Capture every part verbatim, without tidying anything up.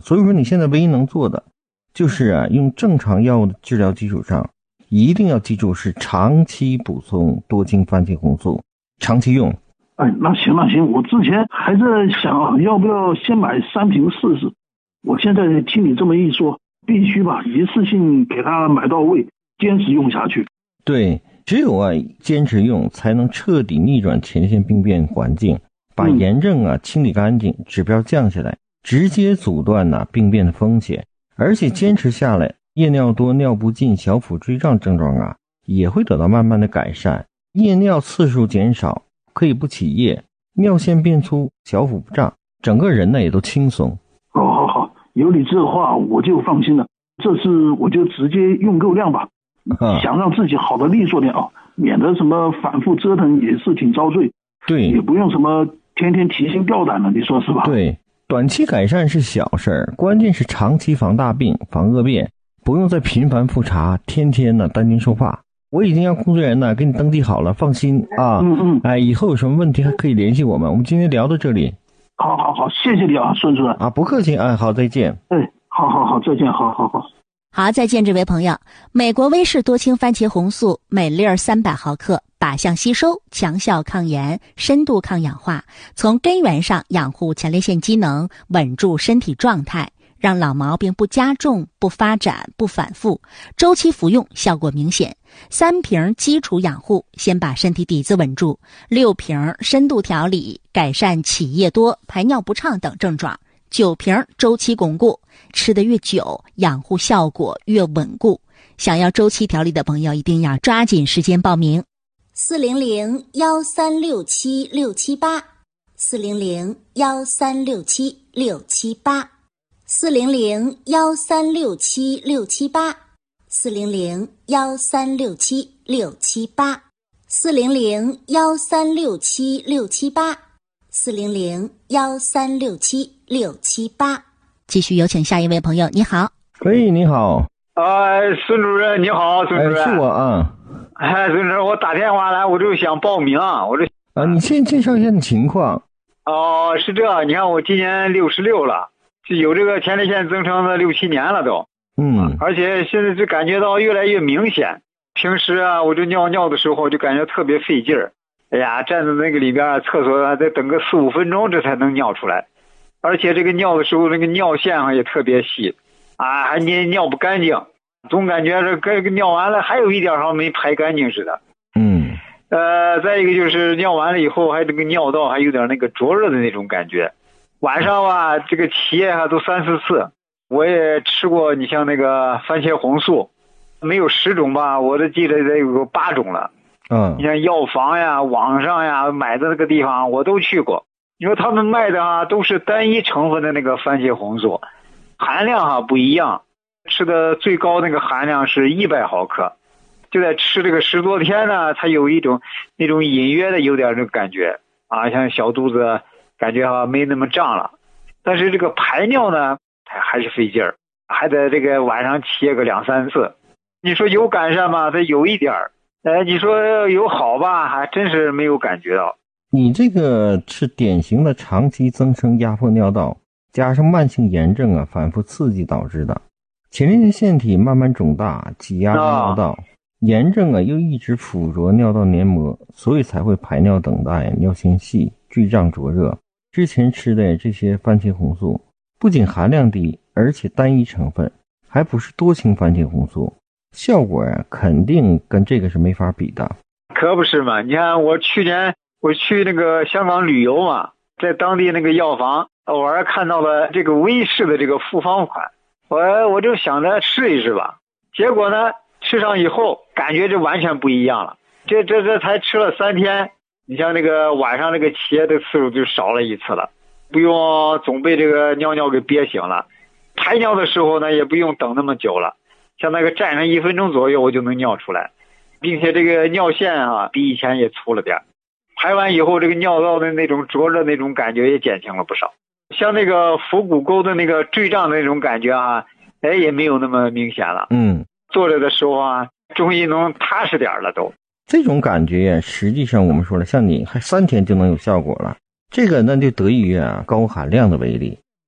所以说你现在唯一能做的就是啊，用正常药物的治疗基础上，一定要记住是长期补充多氢番茄红素，长期用。 哎，那行那行，我之前还在想要不要先买三瓶试试，我现在听你这么一说，必须把一次性给它买到位，坚持用下去。 对，只有啊坚持用，才能彻底逆转前列腺病变环境，把炎症啊清理干净，指标降下来，直接阻断啊病变的风险。而且坚持下来，夜尿多、尿不尽、小腹坠胀症状啊也会得到慢慢的改善，夜尿次数减少，可以不起夜，尿线变粗，小腹不胀，整个人呢也都轻松。 好好好，有你这话我就放心了，这次我就直接用够量吧。啊、想让自己好的利索点啊，免得什么反复折腾也是挺遭罪。 对， 也不用什么天天提心吊胆的，你说是吧？ 对，短期改善是小事儿，关键是长期防大病、防恶变，不用再频繁复查，天天呢担惊受怕。我已经让工作人员呢给你登记好了，放心啊。 嗯嗯。 哎，以后有什么问题还可以联系我们。我们今天聊到这里。 好好好，谢谢你啊，孙主任。 啊，不客气。哎，好，再见。 哎，好好好，再见，好好好。 好，再见，这位朋友。美国威士多氢番茄红素每粒三百毫克，靶向吸收，强效抗炎，深度抗氧化，从根源上养护前列腺机能，稳住身体状态，让老毛病不加重、不发展、不反复。周期服用效果明显。三瓶基础养护，先把身体底子稳住；六瓶深度调理，改善起夜多、排尿不畅等症状；九瓶周期巩固，吃得越久，养护效果越稳固。想要周期调理的朋友，一定要抓紧时间报名。四零零幺三六七六七八，四零零幺三六七六七八，四零零幺三六七六七八，四零零幺三六七六七八，四零零幺三六七六七八，四零零幺三六七六七八。继续有请下一位朋友，你好。 喂，你好。 呃，孙主任你好，孙主任。 哎，是我啊。 哎，孙主任，我打电话来，我就想报名，我这啊，你先介绍一下你情况。 哦，是这，你看我今年六十六了，就有这个前列腺增生的六七年了都。 嗯。 而且现在就感觉到越来越明显。平时啊，我这尿尿的时候就感觉特别费劲儿。哎呀，站在那个里边厕所啊，得等个四五分钟，这才能尿出来。而且这个尿的时候，那个尿线啊也特别细，啊，还尿尿不干净，总感觉这个尿完了还有一点好像没排干净似的。 嗯。 呃，再一个就是尿完了以后，还这个尿道还有点那个灼热的那种感觉。晚上吧，这个起夜啊都三四次。我也吃过，你像那个番茄红素，没有十种吧，我都记得得有八种了。 嗯。 你像药房呀、网上呀买的那个地方我都去过。你说他们卖的啊都是单一成分的那个番茄红素，含量哈、啊、不一样，吃的最高那个含量是一百毫克，就在吃这个十多天呢，它有一种那种隐约的有点这个感觉啊，像小肚子感觉啊没那么胀了，但是这个排尿呢它还是费劲儿，还得这个晚上起夜个两三次。你说有改善吗？它有一点儿，哎，你说有好吧，还真是没有感觉到。 你这个是典型的长期增生压迫尿道，加上慢性炎症啊反复刺激导致的，前列腺腺体慢慢肿大，挤压着尿道，炎症啊又一直附着尿道黏膜，所以才会排尿等待，尿线细，坠胀灼热。之前吃的这些番茄红素不仅含量低，而且单一成分，还不是多氢番茄红素，效果啊肯定跟这个是没法比的。 可不是嘛，你看我去年我去那个香港旅游嘛，在当地那个药房偶尔看到了这个威士的这个复方款，我我就想着试一试吧。结果呢，吃上以后感觉这完全不一样了。这这这才吃了三天，你像那个晚上那个起夜的次数就少了一次了，不用总被这个尿尿给憋醒了。排尿的时候呢，也不用等那么久了，像那个站上一分钟左右我就能尿出来，并且这个尿线啊比以前也粗了点。排完以后，这个尿道的那种灼热那种感觉也减轻了不少，像那个腹股沟的那个坠胀的那种感觉啊，哎也没有那么明显了。 嗯， 坐着的时候啊，终于能踏实点了都。 这种感觉实际上我们说了，像你还三天就能有效果了，这个那就得益于啊高含量的威力。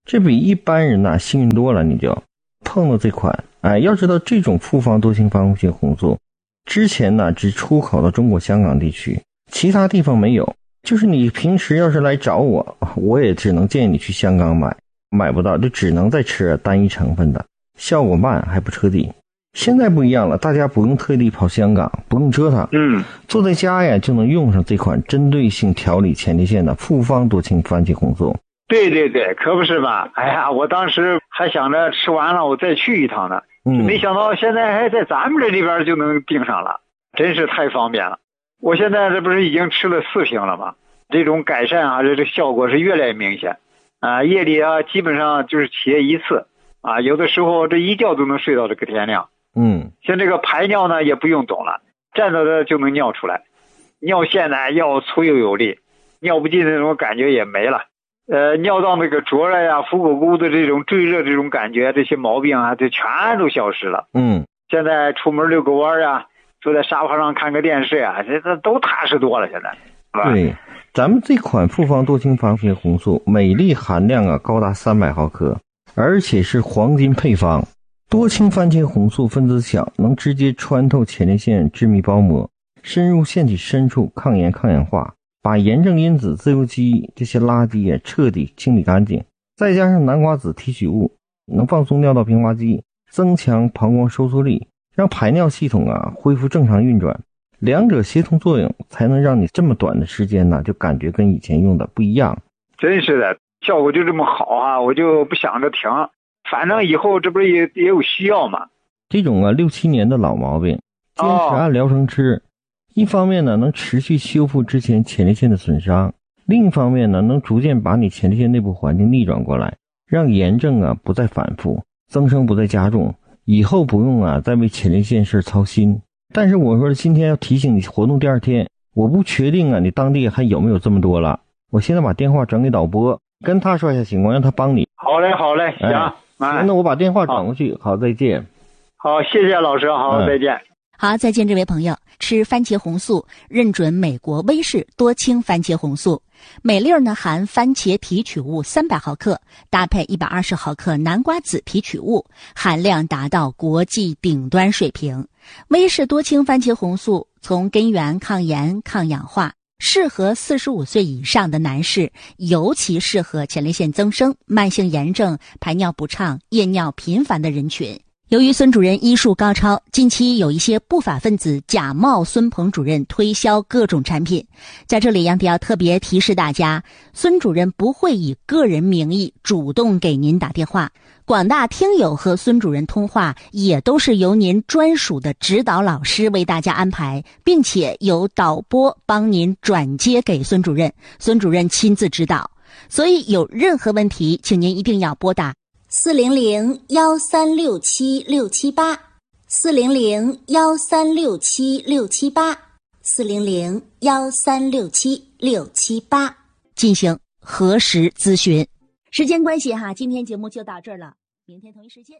这比一般人呐、啊、幸运多了。你就碰到这款，哎，要知道这种复方多氢防腐性红素之前呢只出口到中国香港地区，其他地方没有。就是你平时要是来找我，我也只能建议你去香港买，买不到就只能再吃单一成分的，效果慢还不彻底。现在不一样了，大家不用特地跑香港，不用折腾， 嗯， 坐在家呀就能用上这款针对性调理前列腺的复方多氢番茄红素。 对对对，可不是嘛！哎呀，我当时还想着吃完了我再去一趟呢， 嗯， 没想到现在还在咱们这里边就能订上了，真是太方便了。我现在这不是已经吃了四瓶了吗？这种改善啊，这这效果是越来越明显啊！夜里啊，基本上就是起夜一次啊，有的时候这一觉都能睡到这个天亮。 嗯， 像这个排尿呢也不用懂了，站着的就能尿出来，尿线呢要粗又有力，尿不尽的那种感觉也没了。呃，尿道那个灼热呀、腹股沟的这种坠热这种感觉，这些毛病啊，这全都消失了。 嗯， 现在出门遛个弯啊，坐在沙发上看个电视啊，这这都踏实多了。现在，是吧？ 对，咱们这款复方多氢防腐性红素，镁粒含量啊高达三百毫克，而且是黄金配方。多氢番茄红素分子小，能直接穿透前列腺致密包膜，深入腺体深处，抗炎抗氧化，把炎症因子、自由基这些垃圾也彻底清理干净。再加上南瓜子提取物，能放松尿道平滑肌，增强膀胱收缩力，让排尿系统啊恢复正常运转。两者协同作用，才能让你这么短的时间呢，就感觉跟以前用的不一样。 真是的，效果就这么好啊，我就不想着停。反正以后这不是也也有需要嘛。 这种啊六七年的老毛病，坚持按疗程吃，哦、一方面呢能持续修复之前前列腺的损伤，另一方面呢能逐渐把你前列腺内部环境逆转过来，让炎症啊不再反复，增生不再加重，以后不用啊再为前列腺事操心。但是我说今天要提醒你活动第二天，我不确定啊你当地还有没有这么多了。我现在把电话转给导播，跟他说一下情况，让他帮你。 好嘞好嘞，行。哎行，那我把电话转过去。好，好，再见。 好，谢谢老师。好，嗯、再见。 好，再见，这位朋友。吃番茄红素，认准美国威士多氢番茄红素，每粒呢含番茄提取物三百毫克，搭配一百二十毫克南瓜子提取物，含量达到国际顶端水平。威士多氢番茄红素从根源抗炎抗氧化。适合四十五岁以上的男士，尤其适合前列腺增生、慢性炎症、排尿不畅、夜尿频繁的人群。由于孙主任医术高超，近期有一些不法分子假冒孙鹏主任推销各种产品。在这里，杨迪要特别提示大家，孙主任不会以个人名义主动给您打电话，广大听友和孙主任通话也都是由您专属的指导老师为大家安排，并且由导播帮您转接给孙主任，孙主任亲自指导。所以有任何问题，请您一定要拨打四零零幺三六七六七八，四零零幺三六七六七八，四零零幺三六七六七八进行核实咨询。时间关系哈，今天节目就到这儿了，明天同一时间。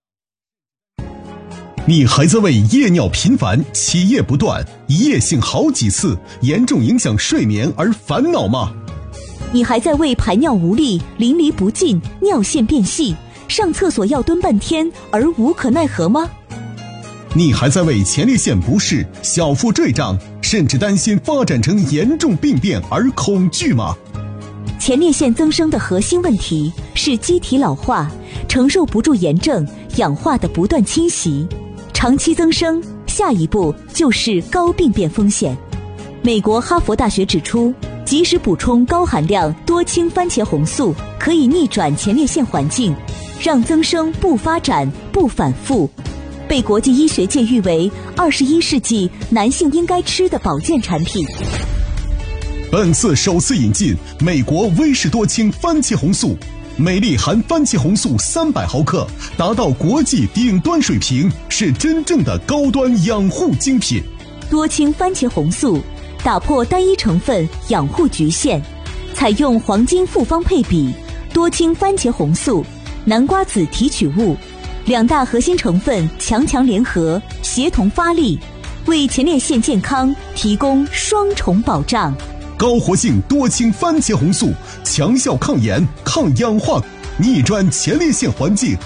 你还在为夜尿频繁、起夜不断、一夜性好几次、严重影响睡眠而烦恼吗？ 你还在为排尿无力、淋漓不尽、尿线变细、上厕所要蹲半天而无可奈何吗？ 你还在为前列腺不适、小腹坠胀，甚至担心发展成严重病变而恐惧吗？ 前列腺增生的核心问题是机体老化，承受不住炎症、氧化的不断侵袭，长期增生，下一步就是高病变风险。美国哈佛大学指出，及时补充高含量多氢番茄红素，可以逆转前列腺环境，让增生不发展、不反复，被国际医学界誉为二十一世纪男性应该吃的保健产品。 本次首次引进美国威士多氢番茄红素，每粒含番茄红素三百毫克，达到国际顶端水平，是真正的高端养护精品。 多氢番茄红素打破单一成分养护局限，采用黄金复方配比，多氢番茄红素、南瓜子提取物两大核心成分强强联合，协同发力，为前列腺健康提供双重保障。 高活性多氢番茄红素，强效抗炎、抗氧化， 逆转前列腺环境